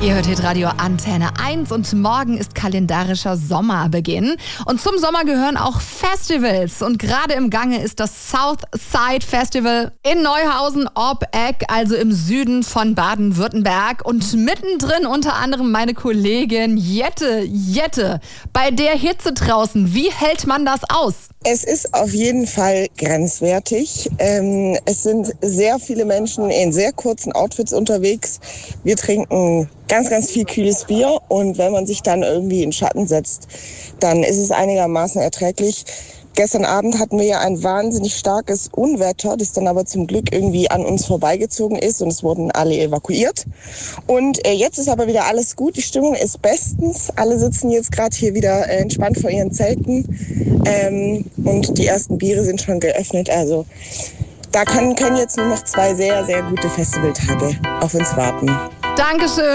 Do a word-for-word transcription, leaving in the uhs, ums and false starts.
Ihr hört Hitradio Antenne eins und morgen ist kalendarischer Sommerbeginn. Und zum Sommer gehören auch Festivals. Und gerade im Gange ist das Southside Festival in Neuhausen ob Eck, also im Süden von Baden-Württemberg. Und mittendrin unter anderem meine Kollegin Jette. Jette, bei der Hitze draußen, wie hält man das aus? Es ist auf jeden Fall grenzwertig. Ähm, es sind sehr viele Menschen in sehr kurzen Outfits unterwegs. Wir trinken ganz, ganz viel kühles Bier und wenn man sich dann irgendwie in Schatten setzt, dann ist es einigermaßen erträglich. Gestern Abend hatten wir ja ein wahnsinnig starkes Unwetter, das dann aber zum Glück irgendwie an uns vorbeigezogen ist und es wurden alle evakuiert. Und äh, jetzt ist aber wieder alles gut, die Stimmung ist bestens. Alle sitzen jetzt gerade hier wieder äh, entspannt vor ihren Zelten ähm, und die ersten Biere sind schon geöffnet. Also da können, können jetzt nur noch zwei sehr, sehr gute Festivaltage auf uns warten. Dankeschön.